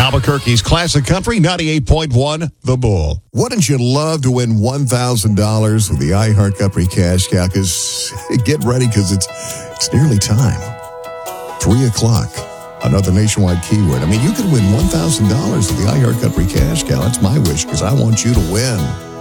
Albuquerque's Classic Country 98.1 The Bull. Wouldn't you love to win $1,000 with the iHeart Country Cash Cow? Because get ready, because it's nearly time. 3 o'clock. Another nationwide keyword. I mean, you could win $1,000 with the iHeart Country Cash Cow. That's my wish, because I want you to win.